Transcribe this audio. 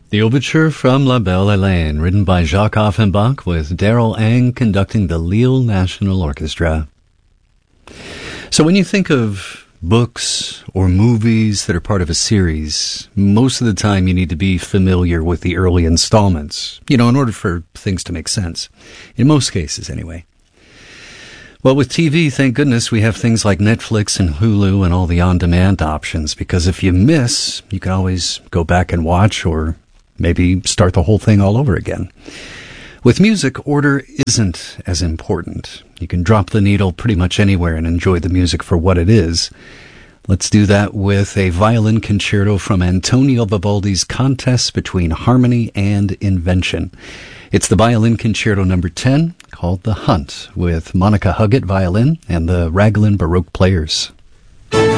The Overture from La Belle Hélène, written by Jacques Offenbach, with Daryl Ang conducting the Lille National Orchestra. So when you think of books or movies that are part of a series, most of the time you need to be familiar with the early installments, in order for things to make sense. In most cases, anyway. Well, with TV, thank goodness we have things like Netflix and Hulu and all the on-demand options, because if you miss, you can always go back and watch or maybe start the whole thing all over again. With music, order isn't as important. You can drop the needle pretty much anywhere and enjoy the music for what it is. Let's do that with a violin concerto from Antonio Vivaldi's Contest Between Harmony and Invention. It's the Violin Concerto number 10, called The Hunt, with Monica Huggett violin and the Raglan Baroque Players.